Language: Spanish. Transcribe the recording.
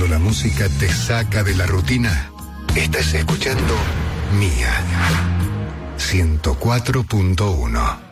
cuando la música te saca de la rutina, estás escuchando Mía 104.1.